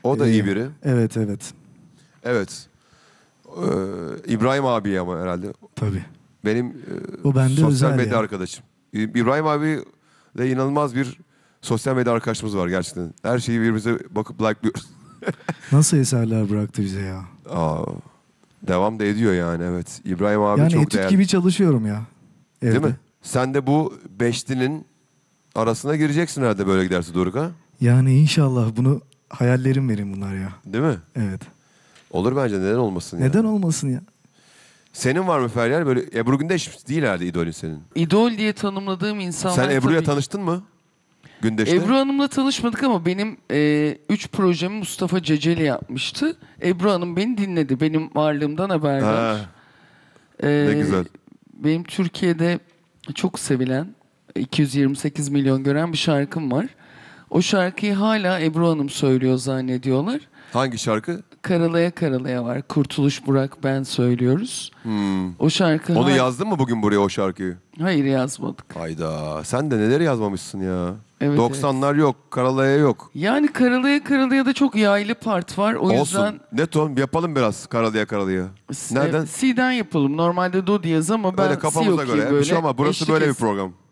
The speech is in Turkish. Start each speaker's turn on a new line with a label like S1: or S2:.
S1: O da iyi biri.
S2: Evet, evet.
S1: Evet. İbrahim abi ama herhalde.
S2: Tabii.
S1: Benim
S2: O bende
S1: sosyal
S2: özel
S1: medya
S2: ya.
S1: arkadaşım. İbrahim abi de inanılmaz bir sosyal medya arkadaşımız var gerçekten. Her şeyi birbirimize bakıp like'lıyoruz.
S2: Nasıl eserler bıraktı bize ya.
S1: Aa, devam da ediyor yani, evet. İbrahim abi
S2: Yani
S1: çok
S2: etüt
S1: değerli.
S2: gibi çalışıyorum ya. Evde.
S1: Değil mi? Sen de bu beşlinin arasına gireceksin herhalde böyle giderse Doruk, ha?
S2: Yani inşallah bunu hayallerim benim bunlar ya.
S1: Değil mi?
S2: Evet.
S1: Olur bence, neden olmasın
S2: Neden
S1: yani.
S2: olmasın ya?
S1: Senin var mı Feryal? Böyle Ebru Gündeş değil herhalde idolün senin.
S3: İdol diye tanımladığım insanlar
S1: Sen Ebru'ya
S3: tabii ki-
S1: tanıştın mı? Gündeş'te.
S3: Ebru Hanım'la tanışmadık ama benim 3 projemi Mustafa Ceceli yapmıştı. Ebru Hanım beni dinledi. Benim varlığımdan haberdar.
S1: Ha, ne güzel.
S3: Benim Türkiye'de çok sevilen, 228 milyon gören bir şarkım var. O şarkıyı hala Ebru Hanım söylüyor zannediyorlar.
S1: Hangi şarkı?
S3: Karalaya Karalaya var. Kurtuluş Burak ben söylüyoruz. O şarkı
S1: Onu yazdın mı bugün buraya, o şarkıyı?
S3: Hayır, yazmadık.
S1: Hayda. Sen de neler yazmamışsın ya.
S3: Evet,
S1: 90'lar yok. Karalaya yok.
S3: Yani Karalaya Karalaya da çok yaylı part var. O yüzden
S1: Olsun. Ne ton? Yapalım biraz Karalaya Karalaya. Nereden?
S3: C'den yapalım. Normalde do diyez ama ben
S1: Öyle
S3: C
S1: kafamıza
S3: okuyayım
S1: göre. Bir
S3: böyle.
S1: şey ama burası
S3: Eşlik
S1: böyle bir
S3: etsin.
S1: program.